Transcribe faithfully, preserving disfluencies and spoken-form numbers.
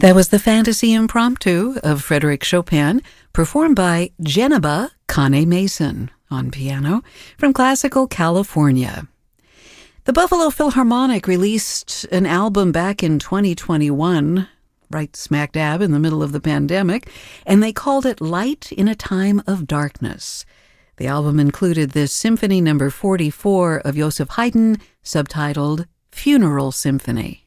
That was the Fantasy Impromptu of Frédéric Chopin, performed by Geneba Kane Mason on piano from Classical California. The Buffalo Philharmonic released an album back in twenty twenty-one, right smack dab in the middle of the pandemic, and they called it Light in a Time of Darkness. The album included the Symphony Number forty-four of Joseph Haydn, subtitled Funeral Symphony.